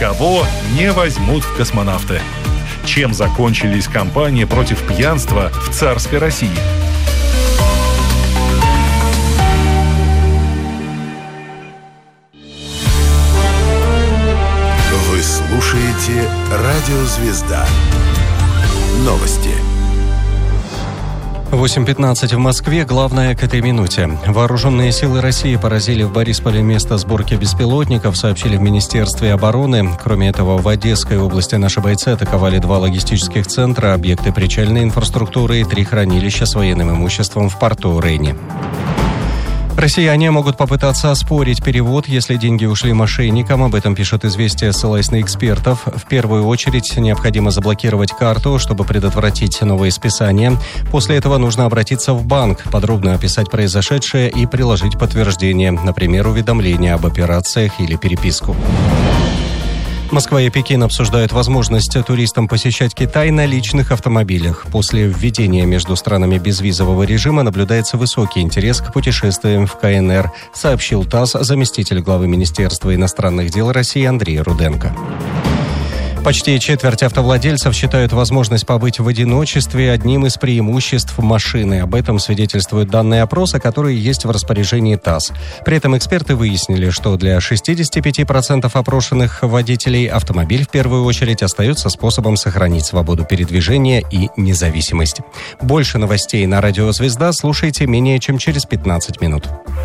Кого не возьмут в космонавты? Чем закончились кампании против пьянства в царской России? Вы слушаете «Радио Звезда». Новости. 8:15 в Москве. Главное к этой минуте. Вооруженные силы России поразили в Борисполе место сборки беспилотников, сообщили в Министерстве обороны. Кроме этого, в Одесской области наши бойцы атаковали 2 логистических центра, объекты причальной инфраструктуры и 3 хранилища с военным имуществом в порту Рейни. Россияне могут попытаться оспорить перевод, если деньги ушли мошенникам. Об этом пишет «Известия», ссылаясь на экспертов. В первую очередь необходимо заблокировать карту, чтобы предотвратить новые списания. После этого нужно обратиться в банк, подробно описать произошедшее и приложить подтверждение, например, уведомление об операциях или переписку. Москва и Пекин обсуждают возможность туристам посещать Китай на личных автомобилях. После введения между странами безвизового режима наблюдается высокий интерес к путешествиям в КНР, сообщил ТАСС заместитель главы Министерства иностранных дел России Андрей Руденко. Почти четверть автовладельцев считают возможность побыть в одиночестве одним из преимуществ машины. Об этом свидетельствуют данные опроса, которые есть в распоряжении ТАСС. При этом эксперты выяснили, что для 65% опрошенных водителей автомобиль в первую очередь остается способом сохранить свободу передвижения и независимость. Больше новостей на «Радио Звезда» слушайте менее чем через 15 минут.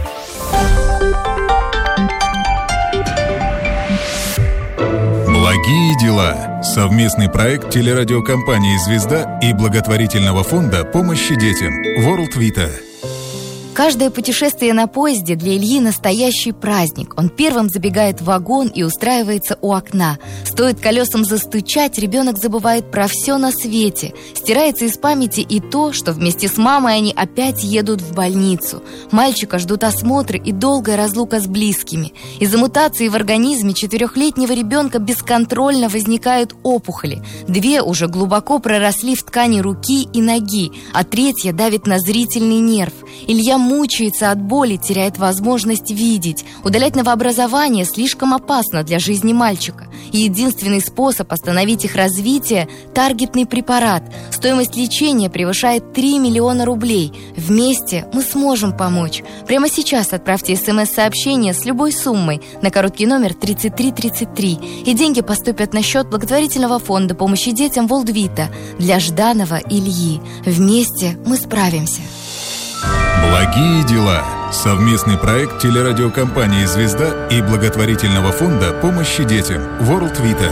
Благие дела. Совместный проект телерадиокомпании «Звезда» и благотворительного фонда помощи детям World Vita. Каждое путешествие на поезде для Ильи настоящий праздник. Он первым забегает в вагон и устраивается у окна. Стоит колесам застучать, ребенок забывает про все на свете. Стирается из памяти и то, что вместе с мамой они опять едут в больницу. Мальчика ждут осмотры и долгая разлука с близкими. Из-за мутации в организме 4-летнего ребенка бесконтрольно возникают опухоли. 2 уже глубоко проросли в ткани руки и ноги, а 3 давит на зрительный нерв. Илья мучается от боли, теряет возможность видеть. Удалять новообразование слишком опасно для жизни мальчика. И единственный способ остановить их развитие – таргетный препарат. Стоимость лечения превышает 3 миллиона рублей. Вместе мы сможем помочь. Прямо сейчас отправьте СМС-сообщение с любой суммой на короткий номер 3333. И деньги поступят на счет благотворительного фонда помощи детям World Vita для Жданова Ильи. Вместе мы справимся. Благие дела. Совместный проект телерадиокомпании «Звезда» и благотворительного фонда помощи детям World Vita.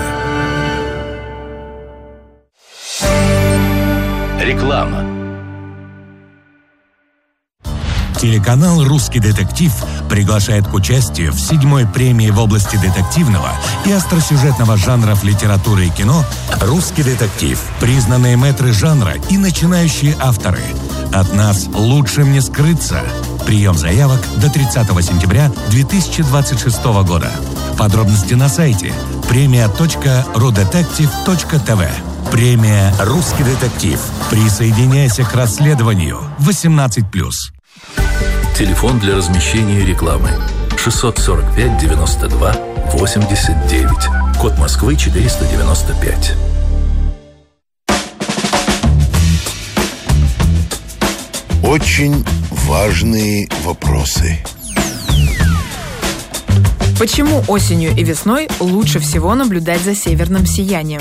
Реклама. Телеканал «Русский детектив» приглашает к участию в 7-й премии в области детективного и остросюжетного жанров литературы и кино «Русский детектив». Признанные мэтры жанра и начинающие авторы. От нас лучше не скрыться. Прием заявок до 30 сентября 2026 года. Подробности на сайте premia.rudetective.tv. Премия «Русский детектив». Присоединяйся к расследованию. 18+. Телефон для размещения рекламы 645 92 89. Код Москвы 495. Очень важные вопросы. Почему осенью и весной лучше всего наблюдать за северным сиянием?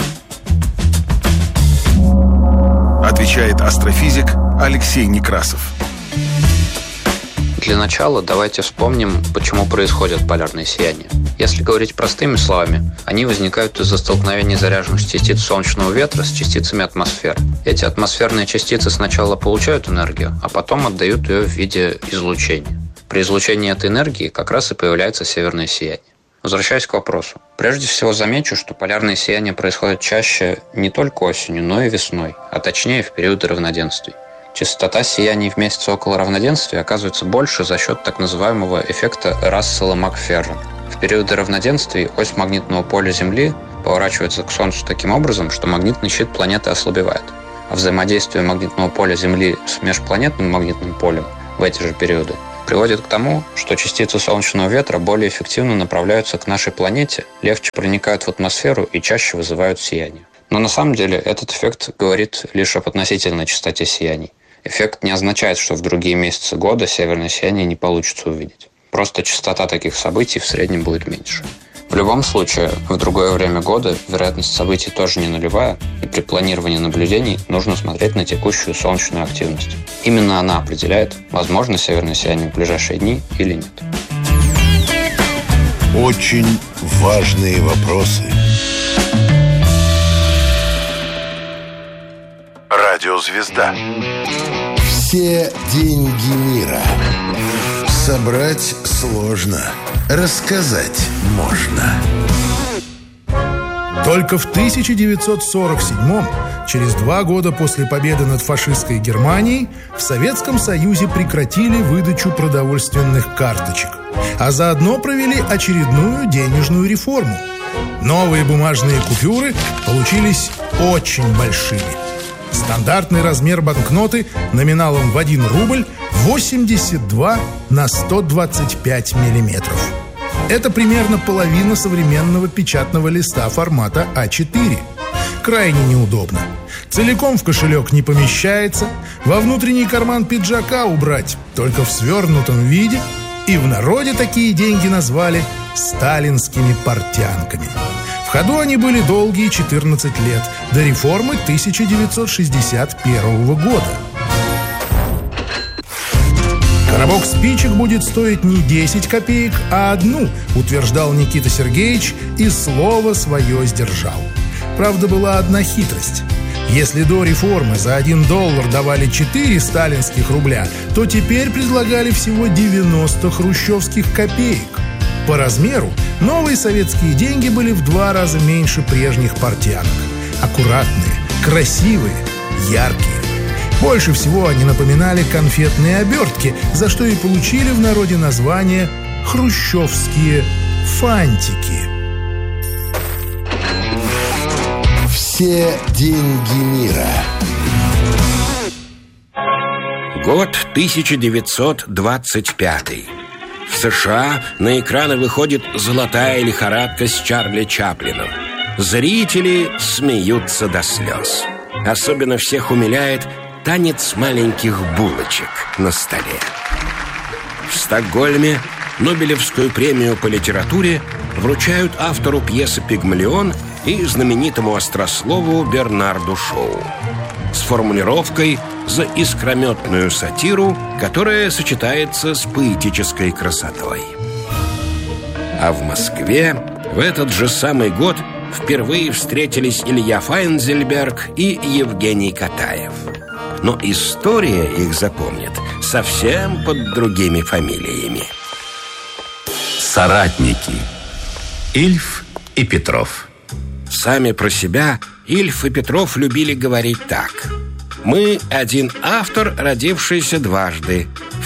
Отвечает астрофизик Алексей Некрасов. Для начала давайте вспомним, почему происходят полярные сияния. Если говорить простыми словами, они возникают из-за столкновения заряженных частиц солнечного ветра с частицами атмосферы. Эти атмосферные частицы сначала получают энергию, а потом отдают ее в виде излучения. При излучении этой энергии как раз и появляется северное сияние. Возвращаясь к вопросу. Прежде всего замечу, что полярные сияния происходят чаще не только осенью, но и весной, а точнее в периоды равноденствий. Частота сияний в месяцы около равноденствия оказывается больше за счет так называемого эффекта Рассела-Макферрона. В периоды равноденствий ось магнитного поля Земли поворачивается к Солнцу таким образом, что магнитный щит планеты ослабевает. А взаимодействие магнитного поля Земли с межпланетным магнитным полем в эти же периоды приводит к тому, что частицы солнечного ветра более эффективно направляются к нашей планете, легче проникают в атмосферу и чаще вызывают сияние. Но на самом деле этот эффект говорит лишь об относительной частоте сияний. Эффект не означает, что в другие месяцы года северное сияние не получится увидеть. Просто частота таких событий в среднем будет меньше. В любом случае, в другое время года вероятность событий тоже не нулевая, и при планировании наблюдений нужно смотреть на текущую солнечную активность. Именно она определяет, возможно северное сияние в ближайшие дни или нет. Очень важные вопросы. Радиозвезда. Все деньги мира. Собрать сложно. Рассказать можно. Только в 1947-м, через 2 года после победы над фашистской Германией, в Советском Союзе прекратили выдачу продовольственных карточек, а заодно провели очередную денежную реформу. Новые бумажные купюры получились очень большими. Стандартный размер банкноты номиналом в 1 рубль 82 на 125 миллиметров. Это примерно половина современного печатного листа формата А4. Крайне неудобно. Целиком в кошелек не помещается, во внутренний карман пиджака убрать только в свернутом виде, и в народе такие деньги назвали сталинскими портянками. В ходу они были долгие 14 лет, до реформы 1961 года. Коробок спичек будет стоить не 10 копеек, а 1, утверждал Никита Сергеевич, и слово свое сдержал. Правда, была одна хитрость. Если до реформы за $1 давали 4 сталинских рубля, то теперь предлагали всего 90 хрущевских копеек. По размеру новые советские деньги были в 2 раза меньше прежних портянок. Аккуратные, красивые, яркие. Больше всего они напоминали конфетные обертки, за что и получили в народе название «хрущевские фантики». Все деньги мира. Год 1925. В США на экраны выходит «Золотая лихорадка» с Чарли Чаплином. Зрители смеются до слез. Особенно всех умиляет танец маленьких булочек на столе. В Стокгольме Нобелевскую премию по литературе вручают автору пьесы «Пигмалион» и знаменитому острослову Бернарду Шоу с формулировкой «за искрометную сатиру, которая сочетается с поэтической красотой». А в Москве в этот же самый год впервые встретились Илья Файнзельберг и Евгений Катаев. Но история их запомнит совсем под другими фамилиями. Соратники. Ильф и Петров. Сами про себя Ильф и Петров любили говорить так: «Мы один автор, родившийся дважды, в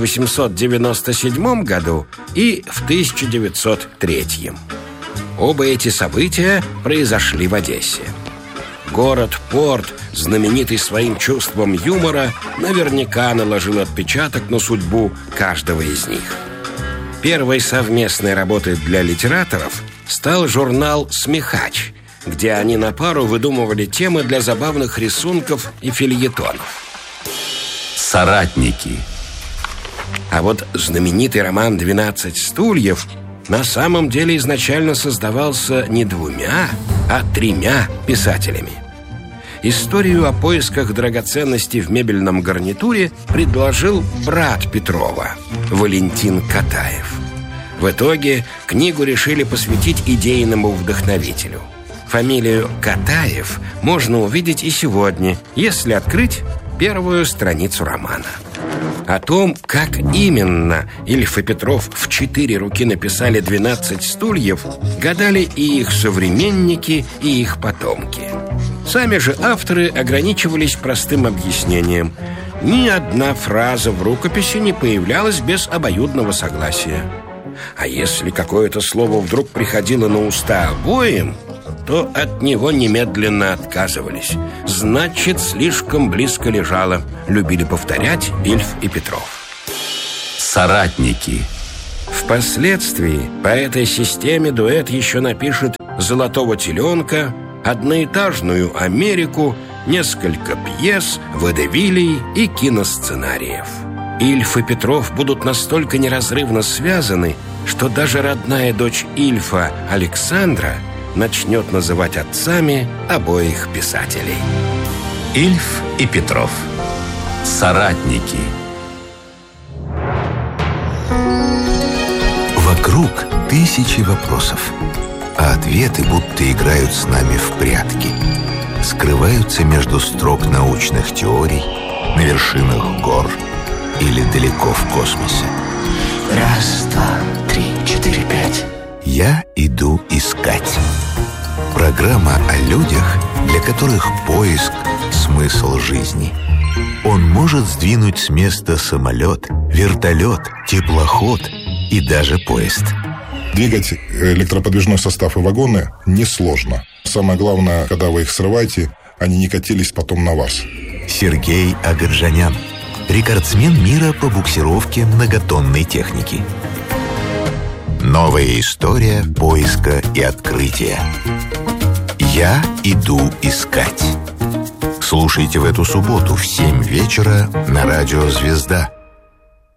1897 году и в 1903. Оба эти события произошли в Одессе. Город-порт, знаменитый своим чувством юмора, наверняка наложил отпечаток на судьбу каждого из них. Первой совместной работой для литераторов стал журнал «Смехач», где они на пару выдумывали темы для забавных рисунков и фельетонов. Соратники. А вот знаменитый роман «12 стульев» на самом деле изначально создавался не 2, а 3 писателями. Историю о поисках драгоценностей в мебельном гарнитуре предложил брат Петрова, Валентин Катаев. В итоге книгу решили посвятить идейному вдохновителю. Фамилию Катаев можно увидеть и сегодня, если открыть первую страницу романа. О том, как именно Ильф и Петров в 4 руки написали «12 стульев», гадали и их современники, и их потомки. Сами же авторы ограничивались простым объяснением: ни одна фраза в рукописи не появлялась без обоюдного согласия. А если какое-то слово вдруг приходило на уста обоим, то от него немедленно отказывались. Значит, слишком близко лежало, любили повторять Ильф и Петров. Соратники. Впоследствии по этой системе дуэт еще напишет «Золотого теленка», «Одноэтажную Америку», несколько пьес, водевилей и киносценариев. Ильф и Петров будут настолько неразрывно связаны, что даже родная дочь Ильфа, Александра, начнет называть отцами обоих писателей. Ильф и Петров. Соратники. Вокруг тысячи вопросов, а ответы будто играют с нами в прятки. Скрываются между строк научных теорий, на вершинах гор или далеко в космосе. Раз, два, три, четыре, пять. Я иду искать. Программа о людях, для которых поиск – смысл жизни. Он может сдвинуть с места самолет, вертолет, теплоход и даже поезд. Двигать электроподвижной состав и вагоны несложно. Самое главное, когда вы их срываете, они не катились потом на вас. Сергей Агаджанян, рекордсмен мира по буксировке многотонной техники. Новая история поиска и открытия. Я иду искать. Слушайте в эту субботу в 7 вечера на радио «Звезда».